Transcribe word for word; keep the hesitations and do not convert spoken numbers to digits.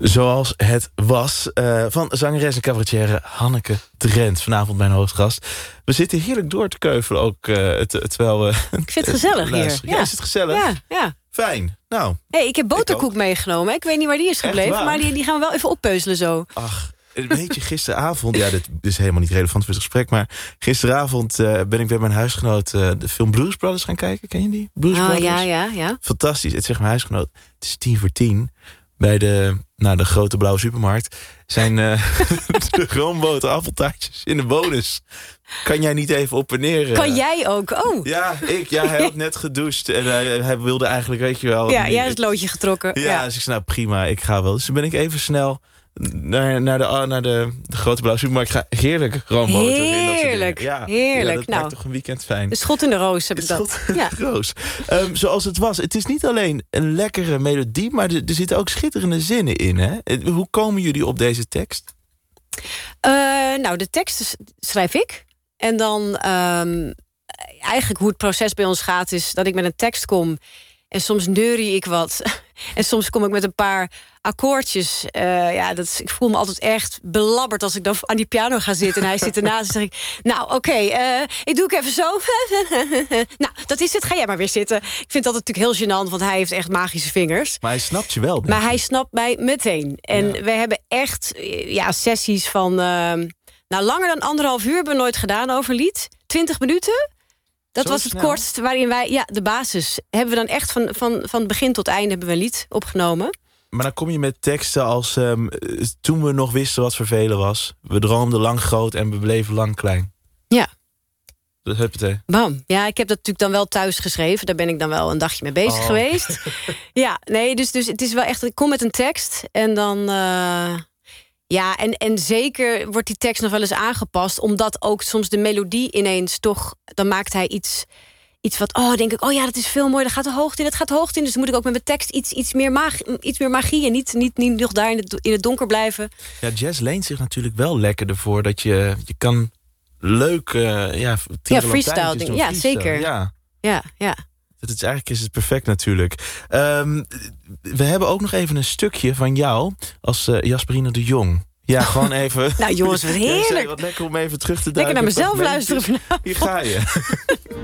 Zoals het was, uh, van zangeres en cabaretière Hanneke Drent. Vanavond mijn hoofdgast. We zitten heerlijk door te keuvelen ook, uh, terwijl we... Ik vind het gezellig hier. Ja. Ja, is het gezellig? Ja, ja. Fijn. Nou. Hey, ik heb boterkoek ik meegenomen. Ik weet niet waar die is gebleven, maar die, die gaan we wel even oppeuzelen zo. Ach, weet je, gisteravond... Ja, dit is helemaal niet relevant voor het gesprek, maar gisteravond uh, ben ik bij mijn huisgenoot uh, de film Blues Brothers gaan kijken. Ken je die? Blues oh, Brothers? Ja, ja, ja. Fantastisch. Het zegt mijn huisgenoot. Het is tien voor tien. Bij de, nou, de grote blauwe supermarkt zijn uh, de roomboter appeltaartjes in de bonus. Kan jij niet even op en neer? Uh... Kan jij ook? Oh. Ja, ik. Ja, hij had net gedoucht. En hij, hij wilde eigenlijk, weet je wel... Ja, jij hebt het loodje getrokken. Ja, ja, dus ik zei, nou prima, ik ga wel. Dus toen ben ik even snel naar, naar, de, naar de, de grote blauwe supermarkt. Ga heerlijk roomboter. Heerlijk, ja, heerlijk. Ja, dat nou, maakt toch een weekend fijn. De schot in de roos heb ik dat. Schot in de ja. roos. Um, zoals het was. Het is niet alleen een lekkere melodie, maar er, er zitten ook schitterende zinnen in. Hè? Hoe komen jullie op deze tekst? Uh, nou, de tekst schrijf ik. En dan um, eigenlijk hoe het proces bij ons gaat is dat ik met een tekst kom. En soms neurie ik wat. En soms kom ik met een paar akkoordjes. Uh, ja, dat is, ik voel me altijd echt belabberd als ik dan aan die piano ga zitten. En hij zit ernaast en zeg ik... Nou, oké, okay, uh, ik doe ik even zo. Nou, dat is het. Ga jij maar weer zitten. Ik vind dat natuurlijk heel gênant, want hij heeft echt magische vingers. Maar hij snapt je wel. Maar je. hij snapt mij meteen. En ja. we hebben echt ja, sessies van... Uh, nou, langer dan anderhalf uur hebben we nooit gedaan over lied. Twintig minuten... Dat Zo was het snel. kortst waarin wij, ja, de basis... hebben we dan echt van, van, van begin tot einde hebben we een lied opgenomen. Maar dan kom je met teksten als... Um, toen we nog wisten wat vervelen was. We droomden lang groot en we bleven lang klein. Ja. Dat heb je het. Bam. Ja, ik heb dat natuurlijk dan wel thuis geschreven. Daar ben ik dan wel een dagje mee bezig oh. geweest. Ja, nee, dus, dus het is wel echt... Ik kom met een tekst en dan... Uh, Ja, en, en zeker wordt die tekst nog wel eens aangepast... omdat ook soms de melodie ineens toch... dan maakt hij iets, iets wat... oh, denk ik, oh ja, dat is veel mooi, dat gaat de hoogte in, dat gaat de hoogte in. Dus dan moet ik ook met mijn tekst iets, iets, meer, magie, iets meer magie... en niet, niet, niet nog daar in het, in het donker blijven. Ja, jazz leent zich natuurlijk wel lekker ervoor... dat je, je kan leuk... Uh, ja, ja, freestyle ding. Ja, zeker. Ja, ja. ja. Het is, eigenlijk is het perfect natuurlijk. Um, we hebben ook nog even een stukje van jou als uh, Jasperine de Jong. Ja, gewoon even... Nou jongens, wat heerlijk. Ja, wat lekker om even terug te duiken. Lekker naar mezelf luisteren vanavond. Hier ga je.